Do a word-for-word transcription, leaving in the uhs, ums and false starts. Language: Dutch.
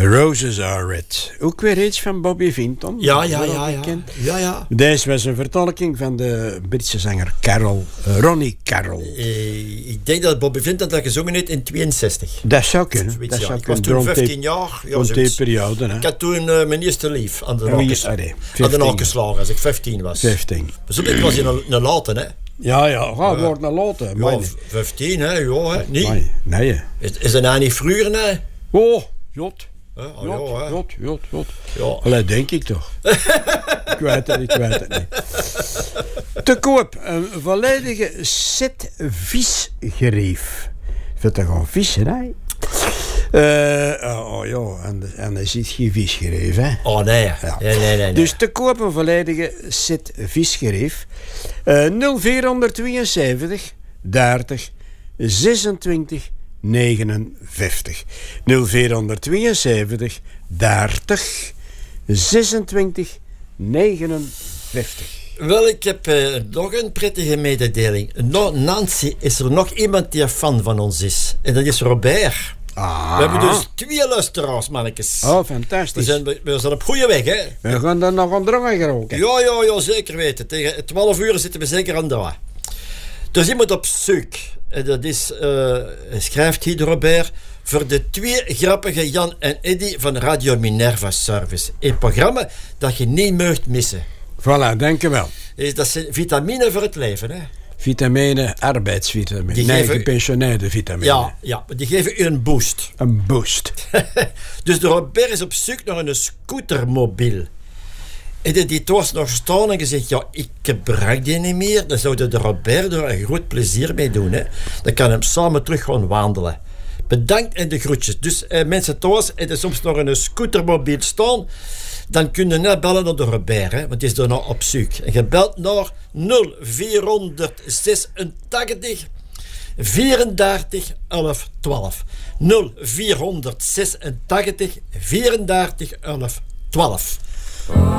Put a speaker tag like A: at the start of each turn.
A: Roses Are Red. Ook weer iets van Bobby Vinton.
B: Ja, ja, ja. ja. ja, ja.
A: Deze was een vertolking van de Britse zanger Carol, uh, Ronnie Carroll.
B: Uh, ik denk dat Bobby Vinton dat gezongen heeft in tweeënzestig.
A: Dat zou kunnen.
B: Zoiets,
A: dat
B: ja.
A: zou
B: Ik was
A: kunnen.
B: toen vijftien jaar. Ja,
A: Rond die periode. Hè?
B: Ik had toen uh, mijn eerste lief aan de naken ah, geslagen als ik vijftien was.
A: vijftien.
B: Zo dit was je een, een late, hè?
A: Ja, ja, ga uh, wordt een late.
B: Ja, vijftien, hè? Ja, hè? Nee.
A: Nee, nee.
B: Is, is dat nou niet vroeger, hè?
A: Oh, jot.
B: Uh, oh,
A: jot,
B: ja,
A: jot, jot, jot.
B: Ja.
A: Allee, denk ik toch. ik weet het, ik weet het niet. Te koop, een volledige set visgerief. Vind je gewoon visserij? Uh, oh ja, en, en er zit geen visgerief, hè?
B: Oh nee,
A: ja.
B: nee, nee, nee, nee.
A: Dus te koop een volledige set visgerief. Uh, nul vier tweeënzeventig dertig zesentwintig negenenvijftig. nul vier tweeënzeventig dertig zesentwintig negenenvijftig.
B: Wel, ik heb uh, nog een prettige mededeling. No, Nancy, is er nog iemand die een fan van ons is. En dat is Robert.
A: Ah.
B: We hebben dus twee luisteraars, mannetjes.
A: Oh, fantastisch.
B: We zijn, we zijn op goede weg, hè?
A: We gaan dan nog aan drangen geroken.
B: Ja, ja, ja, zeker weten. Tegen twaalf uur zitten we zeker aan de. Dus iemand op zoek. En dat is, uh, schrijft hier Robert, voor de twee grappige Jan en Eddy van Radio Minerva Service. Een programma dat je niet mag missen.
A: Voilà, dank je wel.
B: Dat zijn vitamine voor het leven, hè?
A: Vitamine, arbeidsvitamine.
B: Die
A: nee,
B: geven...
A: gepensioneerde vitamine.
B: Ja, ja, die geven u een boost.
A: Een boost.
B: Dus de Robert is op zoek naar een scootermobiel. En die, die was nog staan en gezegd, ja, ik gebruik die niet meer. Dan zou de Robert er een groot plezier mee doen, hè. Dan kan hem samen terug gaan wandelen. Bedankt en de groetjes. Dus eh, mensen thuis, en er soms nog een scootermobiel staan, dan kun je net bellen naar de Robert, hè, want die is er nog op zoek. En je belt naar nul vier zesentachtig vierendertig elf twaalf. nul vier zesentachtig vierendertig elf twaalf.